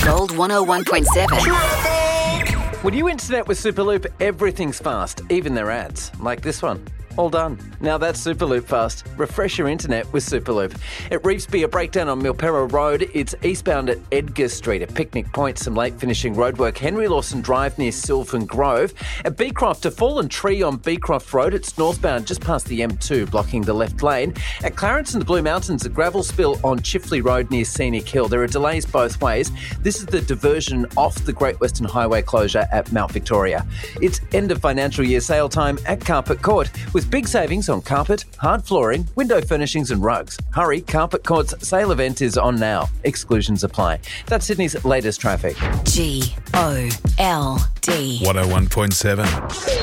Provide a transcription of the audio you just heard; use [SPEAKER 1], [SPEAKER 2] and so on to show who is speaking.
[SPEAKER 1] Gold 101.7.
[SPEAKER 2] When you internet with Superloop, everything's fast, even their ads, like this one. All done. Now that's Superloop fast. Refresh your internet with Superloop. At Reefsby, a breakdown on Milperra Road. It's eastbound at Edgar Street, at Picnic Point, some late finishing roadwork. Henry Lawson Drive near Sylvan Grove. At Beecroft, a fallen tree on Beecroft Road. It's northbound just past the M2, blocking the left lane. At Clarence and the Blue Mountains, a gravel spill on Chifley Road near Scenic Hill. There are delays both ways. This is the diversion off the Great Western Highway closure at Mount Victoria. It's end of financial year sale time at Carpet Court, with big savings on carpet, hard flooring, window furnishings and rugs. Hurry, Carpet Court's sale event is on now. Exclusions apply. That's Sydney's latest traffic.
[SPEAKER 1] GOLD.
[SPEAKER 3] 101.7.